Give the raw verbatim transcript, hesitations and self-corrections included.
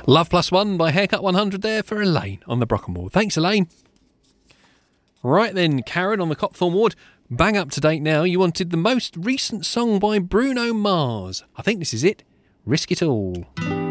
Love Plus One by Haircut one hundred there for Elaine on the Brockenwall. Thanks, Elaine. Right then, Karen on the Copthorne Ward. Bang up to date now. You wanted the most recent song by Bruno Mars. I think this is it. Risk It All.